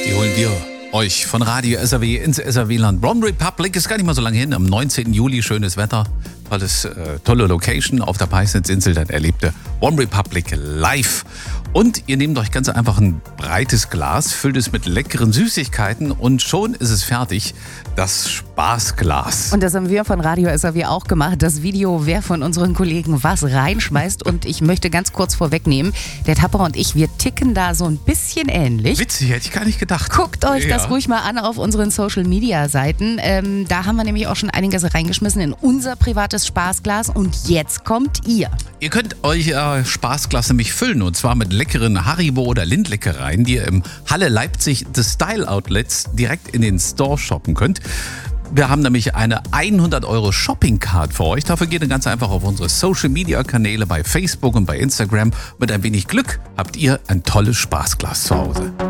Die holen wir euch von Radio SAW ins SAW-Land. One Republic ist gar nicht mal so lange hin. Am 19. Juli, schönes Wetter, tolle Location auf der Peisnitzinsel. Dann erlebte One Republic live. Und ihr nehmt euch ganz einfach ein breites Glas, füllt es mit leckeren Süßigkeiten und schon ist es fertig. Das Spaßglas. Und das haben wir von Radio SAW auch gemacht. Das Video, wer von unseren Kollegen was reinschmeißt. Und ich möchte ganz kurz vorwegnehmen, der Tapper und ich, wir ticken da so ein bisschen ähnlich. Witzig, hätte ich gar nicht gedacht. Guckt euch das ruhig mal an auf unseren Social-Media-Seiten. Da haben wir nämlich auch schon einiges reingeschmissen in unser privates Spaßglas. Und jetzt kommt ihr. Ihr könnt euch Spaßglas nämlich füllen, und zwar mit leckeren Haribo- oder Lindleckereien, die ihr im Halle Leipzig The Style Outlets direkt in den Store shoppen könnt. Wir haben nämlich eine 100 € Shopping-Card für euch. Dafür geht ihr ganz einfach auf unsere Social-Media-Kanäle bei Facebook und bei Instagram. Mit ein wenig Glück habt ihr ein tolles Spaßglas zu Hause.